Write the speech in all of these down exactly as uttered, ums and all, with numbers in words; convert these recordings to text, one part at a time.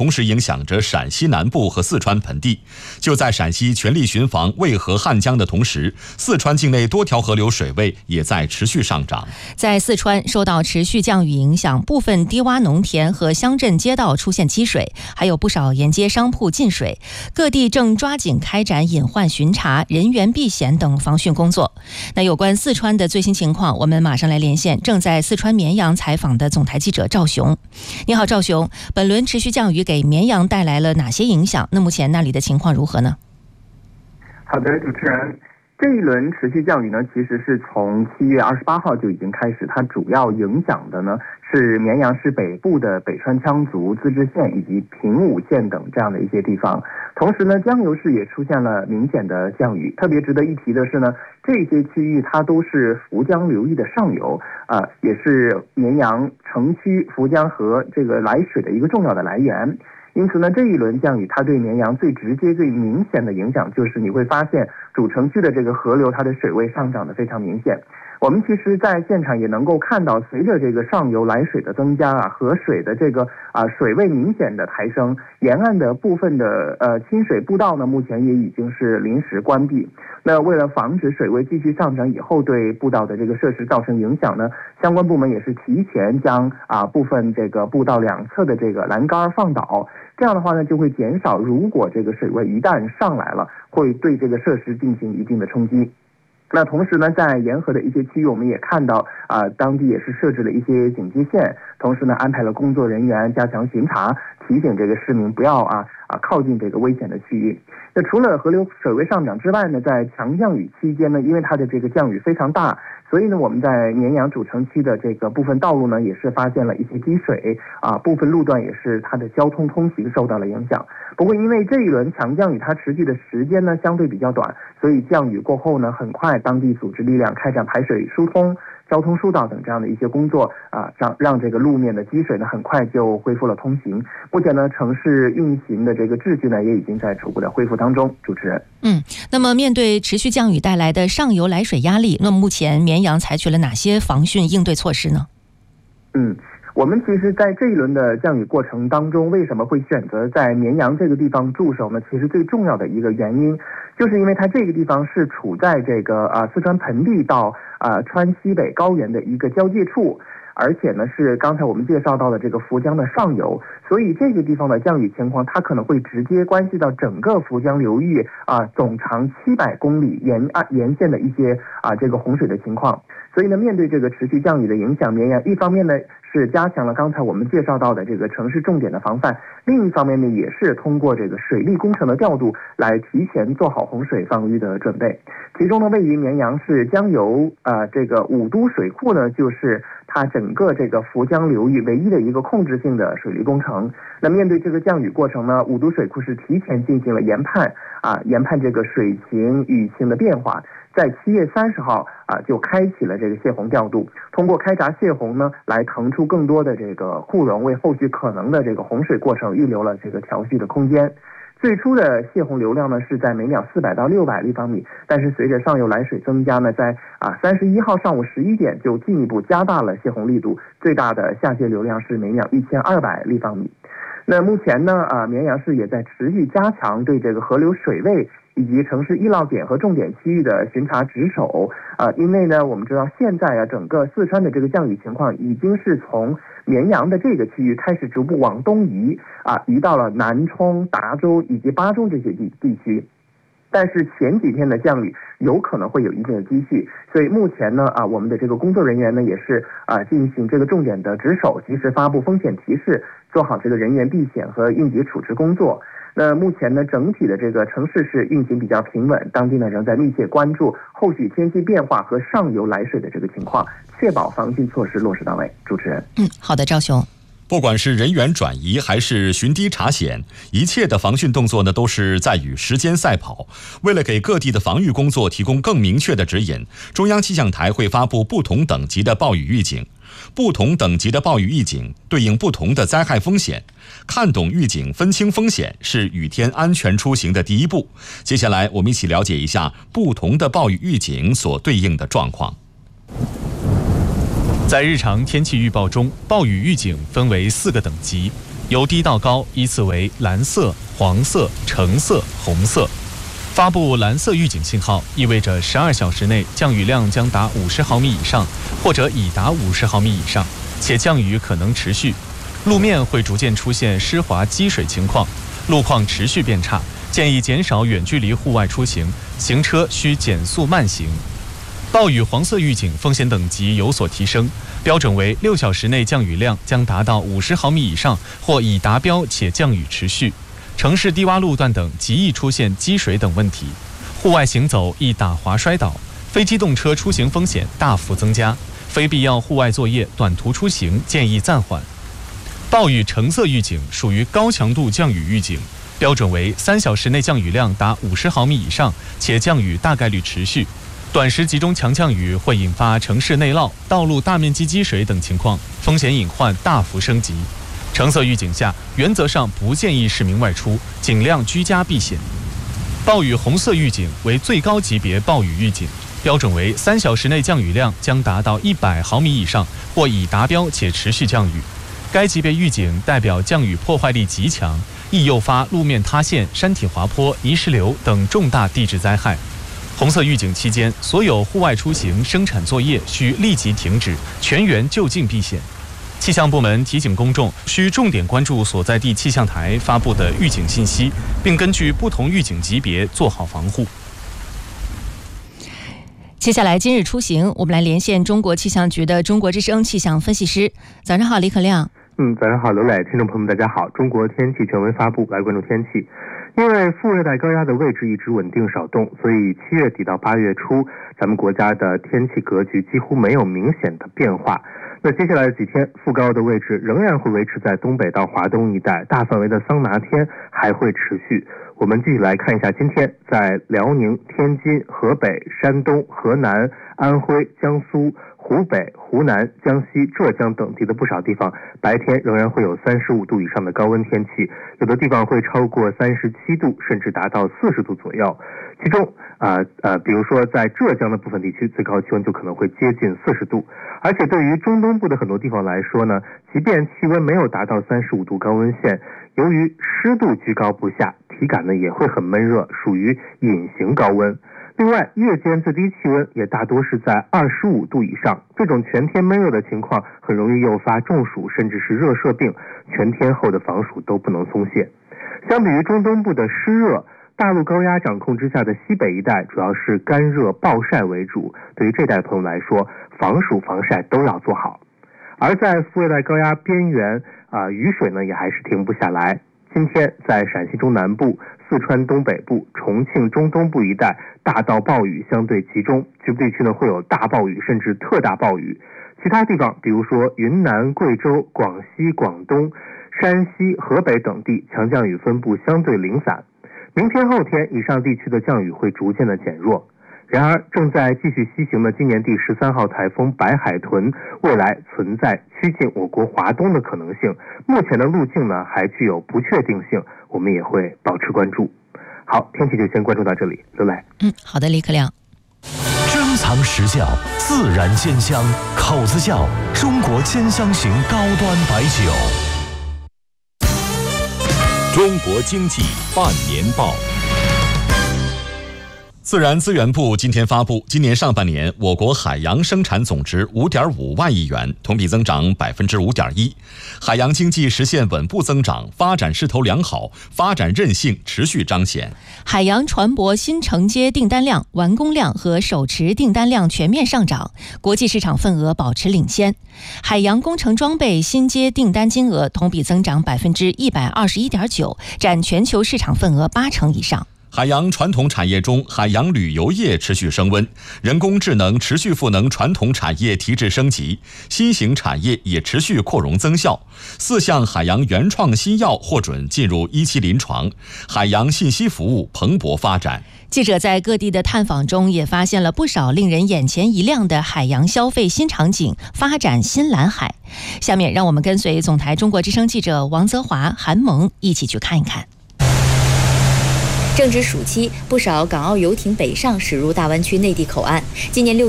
同时影响着陕西南部和四川盆地。就在陕西全力巡防渭河汉江的同时，四川境内多条河流水位也在持续上涨。 在四川受到持续降雨影响，部分低洼农田和乡镇街道出现积水，还有不少沿街商铺进水。各地正抓紧开展隐患巡查、人员避险等防汛工作。那有关四川的最新情况，我们马上来连线正在四川绵阳采访的总台记者赵雄。你好，赵雄，本轮持续降雨给绵阳带来了哪些影响？那目前那里的情况如何呢？ 好的，主持人。这一轮持续降雨呢，其实是从七月二十八号就已经开始，它主要影响的呢是绵阳市北部的北川羌族自治县以及平武县等这样的一些地方。同时呢，江油市也出现了明显的降雨。特别值得一提的是呢，这些区域它都是涪江流域的上游，呃，也是绵阳城区涪江河这个来水的一个重要的来源。因此呢，这一轮降雨它对绵阳最直接最明显的影响就是你会发现主城区的这个河流它的水位上涨的非常明显。我们其实在现场也能够看到，随着这个上游来水的增加啊，河水的这个啊水位明显的抬升，沿岸的部分的呃亲水步道呢，目前也已经是临时关闭。那为了防止水位继续上涨以后对步道的这个设施造成影响呢，相关部门也是提前将啊部分这个步道两侧的这个栏杆放倒。这样的话呢，就会减少如果这个水位一旦上来了，会对这个设施进行一定的冲击。那同时呢，在沿河的一些区域，我们也看到啊、呃，当地也是设置了一些警戒线，同时呢，安排了工作人员加强巡查，提醒这个市民不要啊啊靠近这个危险的区域。那除了河流水位上涨之外呢，在强降雨期间呢，因为它的这个降雨非常大，所以呢，我们在绵阳主城区的这个部分道路呢，也是发现了一些积水啊，部分路段也是它的交通通行受到了影响。不过因为这一轮强降雨它持续的时间呢相对比较短，所以降雨过后呢，很快当地组织力量开展排水疏通、交通疏导等这样的一些工作啊，让让这个路面的积水呢很快就恢复了通行。目前呢，城市运行的这个秩序呢也已经在逐步的恢复当中。主持人， 嗯，那么面对持续降雨带来的上游来水压力，那么目前绵阳采取了哪些防汛应对措施呢？ 嗯。我们其实在这一轮的降雨过程当中，为什么会选择在绵阳这个地方驻守呢？其实最重要的一个原因，就是因为它这个地方是处在这个啊四川盆地到啊川西北高原的一个交界处，而且呢是刚才我们介绍到的这个涪江的上游，所以这个地方的降雨情况，它可能会直接关系到整个涪江流域啊总长七百公里沿岸沿线的一些啊这个洪水的情况。所以呢，面对这个持续降雨的影响，绵阳一方面呢是加强了刚才我们介绍到的这个城市重点的防范，另一方面呢也是通过这个水利工程的调度来提前做好洪水防御的准备。其中呢，位于绵阳市江油呃这个五都水库呢，就是它整个这个涪江流域唯一的一个控制性的水利工程。那面对这个降雨过程呢，五都水库是提前进行了研判啊，研判这个水情、雨情的变化。在七月三十号啊，就开启了这个泄洪调度，通过开闸泄洪呢，来腾出更多的这个库容，为后续可能的这个洪水过程预留了这个调蓄的空间。最初的泄洪流量呢是在每秒四百到六百立方米，但是随着上游来水增加呢，在啊三十一号上午十一点就进一步加大了泄洪力度，最大的下泄流量是每秒一千二百立方米。那目前呢，啊绵阳市也在持续加强对这个河流水位以及城市易涝点和重点区域的巡查值守啊，因为呢，我们知道现在啊，整个四川的这个降雨情况已经是从绵阳的这个区域开始逐步往东移啊，移到了南充、达州以及巴中这些地地区。但是前几天的降雨有可能会有一定的积蓄，所以目前呢啊，我们的这个工作人员呢也是啊进行这个重点的值守，及时发布风险提示，做好这个人员避险和应急处置工作。那目前呢，整体的这个城市是运行比较平稳，当地呢仍在密切关注后续天气变化和上游来水的这个情况，确保防汛措施落实到位。主持人， 嗯，好的，赵雄。 不管是人员转移还是巡堤查险，一切的防汛动作呢，都是在与时间赛跑。为了给各地的防御工作提供更明确的指引，中央气象台会发布不同等级的暴雨预警。不同等级的暴雨预警对应不同的灾害风险，看懂预警，分清风险，是雨天安全出行的第一步。接下来我们一起了解一下不同的暴雨预警所对应的状况。 在日常天气预报中，暴雨预警分为四个等级， 由低到高依次为蓝色、黄色、橙色、红色。发布蓝色预警信号，意味着十二小时内降雨量将达五十毫米以上，或者已达五十毫米以上，且降雨可能持续。路面会逐渐出现湿滑积水情况，路况持续变差，建议减少远距离户外出行，行车需减速慢行。暴雨黄色预警风险等级有所提升，标准为六小时内降雨量将达到五十毫米以上，或已达标且降雨持续。城市低洼路段等极易出现积水等问题，户外行走易打滑摔倒，非机动车出行风险大幅增加，非必要户外作业、短途出行建议暂缓。暴雨橙色预警属于高强度降雨预警，标准为三小时内降雨量达五十毫米以上，且降雨大概率持续。短时集中强降雨会引发城市内涝、道路大面积积水等情况，风险隐患大幅升级。橙色预警下，原则上不建议市民外出，尽量居家避险。暴雨红色预警为最高级别暴雨预警，标准为三小时内降雨量将达到一百毫米以上，或已达标且持续降雨。该级别预警代表降雨破坏力极强，易诱发路面塌陷、山体滑坡、泥石流等重大地质灾害。红色预警期间，所有户外出行、生产作业需立即停止，全员就近避险。气象部门提醒公众，需重点关注所在地气象台发布的预警信息，并根据不同预警级别做好防护。 接下来今日出行，我们来连线中国气象局的中国之声气象分析师。早上好，李可亮。 嗯，早上好，刘磊，听众朋友们，大家好。中国天气权威发布，来关注天气。因为副热带高压的位置一直稳定少动，所以七月底到八月初，咱们国家的天气格局几乎没有明显的变化。那接下来的几天，副高的位置仍然会维持在东北到华东一带，大范围的桑拿天还会持续。我们继续来看一下今天在辽宁、天津、河北、山东、河南、安徽、江苏、湖北、湖南、江西、浙江等地的不少地方，白天仍然会有三十五度以上的高温天气，有的地方会超过三十七度，甚至达到四十度左右。其中啊 呃, 呃，比如说在浙江的部分地区，最高气温就可能会接近四十度。而且对于中东部的很多地方来说呢，即便气温没有达到三十五度高温线，由于湿度居高不下，体感呢也会很闷热，属于隐形高温。另外，夜间最低气温也大多是在二十五度以上，这种全天闷热的情况很容易诱发中暑甚至是热射病，全天候的防暑都不能松懈。相比于中东部的湿热，大陆高压掌控之下的西北一带主要是干热暴晒为主，对于这带朋友来说，防暑防晒都要做好。而在副热带高压边缘啊、呃，雨水呢也还是停不下来。今天在陕西中南部、四川东北部、重庆中东部一带，大到暴雨相对集中，局部地区呢会有大暴雨甚至特大暴雨。其他地方，比如说云南、贵州、广西、广东、山西、河北等地，强降雨分布相对零散。明天后天，以上地区的降雨会逐渐的减弱。然而，正在继续西行的今年第十三号台风白海豚，未来存在趋近我国华东的可能性。目前的路径呢，还具有不确定性，我们也会保持关注。好，天气就先关注到这里，刘磊。 嗯，好的，李可亮。 珍藏实教，自然鲜香，口子窖中国鲜香型高端白酒。 中国经济半年报。自然资源部今天发布，今年上半年我国海洋生产总值五点五万亿元，同比增长百分之五点一，海洋经济实现稳步增长，发展势头良好，发展韧性持续彰显。 海洋船舶新承接订单量、完工量和手持订单量全面上涨，国际市场份额保持领先。海洋工程装备新接订单金额同比增长百分之一百二十一点九，占全球市场份额八成以上。 海洋传统产业中，海洋旅游业持续升温，人工智能持续赋能传统产业提质升级，新型产业也持续扩容增效。四项海洋原创新药获准进入一期临床，海洋信息服务蓬勃发展。 记者在各地的探访中也发现了不少令人眼前一亮的海洋消费新场景，发展新蓝海。下面让我们跟随总台中国之声记者王泽华、韩萌一起去看一看。 正值暑期，不少港澳游艇北上驶入大湾区内地口岸。今年六月，国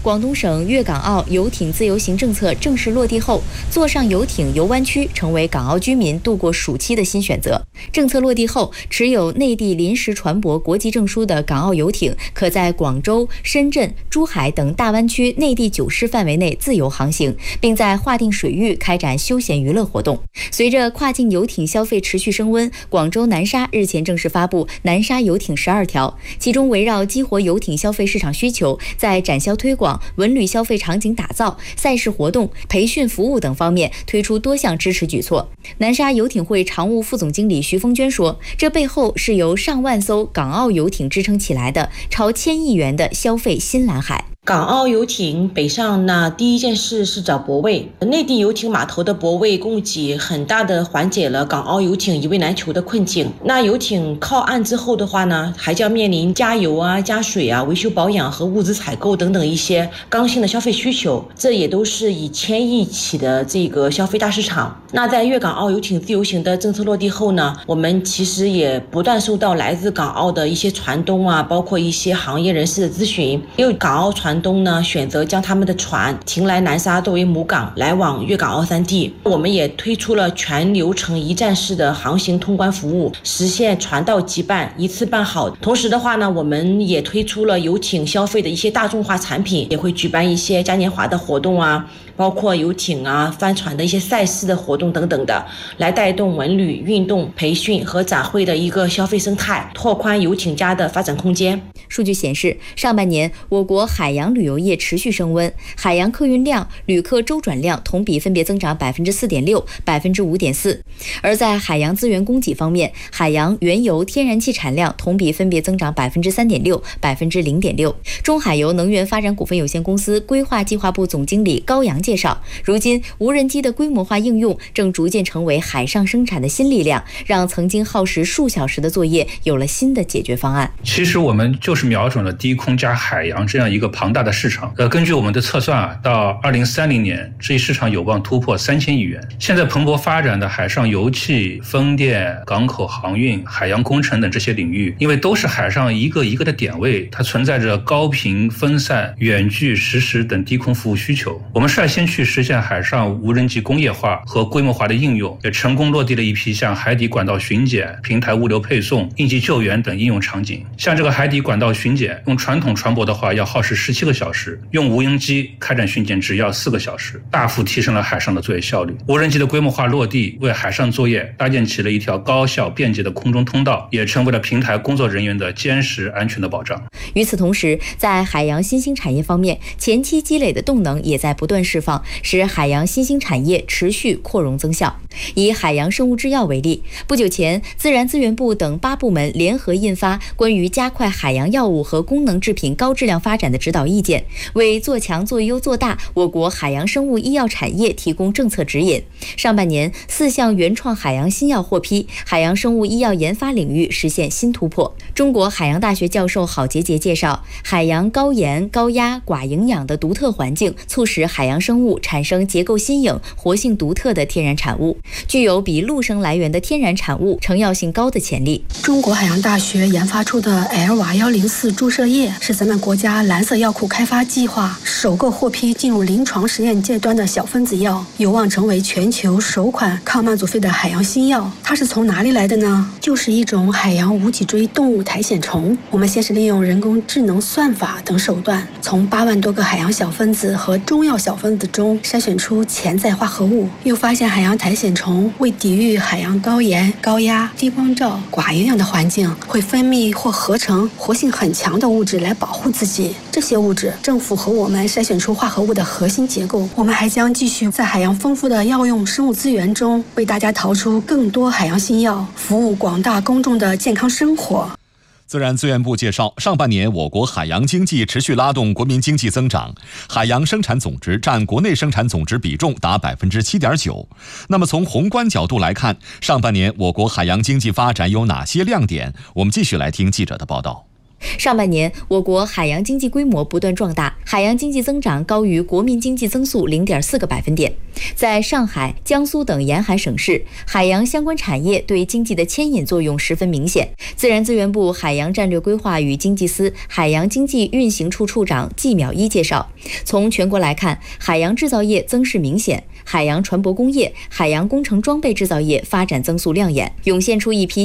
广东省粤港澳游艇自由行政策正式落地后，坐上游艇游湾区成为港澳居民度过暑期的新选择。政策落地后，持有内地临时船舶国籍证书的港澳游艇可在广州、深圳、珠海等大湾区内地九市范围内自由航行，并在划定水域开展休闲娱乐活动。随着跨境游艇消费持续升温，广州南沙日前正式发布南沙游艇十二条，其中围绕激活游艇消费市场需求，在展销推广、文旅消费场景打造、赛事活动、培训服务等方面推出多项支持举措。南沙游艇会常务副总经理徐凤娟说，这背后是由上万艘港澳游艇支撑起来的超千亿元的消费新蓝海。 港澳游艇北上呢，第一件事是找泊位。内地游艇码头的泊位供给很大的缓解了港澳游艇一位难求的困境。那游艇靠岸之后的话呢，还将面临加油啊、加水啊、维修保养和物资采购等等一些刚性的消费需求，这也都是以千亿起的这个消费大市场。那在粤港澳游艇自由行的政策落地后呢，我们其实也不断收到来自港澳的一些船东啊，包括一些行业人士的咨询，因为港澳船东呢选择将他们的船停来南沙作为母港，来往粤港澳三地。我们也推出了全流程一站式的航行通关服务，实现船到即办，一次办好。同时的话呢，我们也推出了游艇消费的一些大众化产品，也会举办一些嘉年华的活动啊，包括游艇啊、帆船的一些赛事的活动等等的，来带动文旅、运动、培训和展会的一个消费生态，拓宽游艇家的发展空间。 数据显示，上半年我国海洋旅游业持续升温，海洋客运量、旅客周转量同比分别增长百分之四点六、百分之五点四。而在海洋资源供给方面，海洋原油、天然气产量同比分别增长百分之三点六、百分之零点六。中海油能源发展股份有限公司规划计划部总经理高阳介绍，如今无人机的规模化应用正逐渐成为海上生产的新力量，让曾经耗时数小时的作业有了新的解决方案。 其实我们就是瞄准了低空加海洋这样一个庞大的市场。呃，根据我们的测算啊，到二零三零年，这一市场有望突破三千亿元。现在蓬勃发展的海上油气、风电、港口航运、海洋工程等这些领域，因为都是海上一个一个的点位，它存在着高频、分散、远距、实时等低空服务需求。我们率先去实现海上无人机工业化和规模化的应用，也成功落地了一批像海底管道巡检、平台物流配送、应急救援等应用场景。像这个海底管道巡检，用传统船舶的话要耗时十七个小时，用无人机开展巡检只要四个小时，大幅提升了海上的作业效率。无人机的规模化落地，为海上作业搭建起了一条高效便捷的空中通道，也成为了平台工作人员的坚实安全的保障。 与此同时，在海洋新兴产业方面，前期积累的动能也在不断释放，使海洋新兴产业持续扩容增效。以海洋生物制药为例，不久前，自然资源部等八部门联合印发关于加快海洋药物和功能制品高质量发展的指导意见，为做强、做优、做大我国海洋生物医药产业提供政策指引。上半年，四项原创海洋新药获批，海洋生物医药研发领域实现新突破。中国海洋大学教授郝杰杰介绍，海洋高盐、高压、寡营养的独特环境，促使海洋生物产生结构新颖、活性独特的天然产物，具有比陆生来源的天然产物成药性高的潜力。 中国海洋大学研发出的 L 瓦一零四注射液是咱们国家蓝色药库开发计划首个获批进入临床实验阶段的小分子药，有望成为全球首款抗慢阻肺的海洋新药。它是从哪里来的呢？就是一种海洋无脊椎动物苔藓虫。我们先是利用人工智能算法等手段，从八万多个海洋小分子和中药小分子中筛选出潜在化合物，又发现海洋苔藓虫为抵御海洋高盐、高压、低光照、寡营养的环境，会分泌或合成活性很强的物质来保护自己。这些物质正符合我们筛选出化合物的核心结构。我们还将继续在海洋丰富的药用生物资源中，为大家淘出更多海洋新药，服务广大公众的健康生活。 自然资源部介绍，上半年我国海洋经济持续拉动国民经济增长，海洋生产总值占国内生产总值比重达百分之七点九。那么从宏观角度来看，上半年我国海洋经济发展有哪些亮点？我们继续来听记者的报道。 上半年，我国海洋经济规模不断壮大，海洋经济增长高于国民经济增速 零点四个百分点。在上海、江苏等沿海省市，海洋相关产业对经济的牵引作用十分明显。自然资源部海洋战略规划与经济司海洋经济运行处处长季淼一介绍，从全国来看，海洋制造业增势明显，海洋船舶工业、海洋工程装备制造业发展增速亮眼，涌现出一批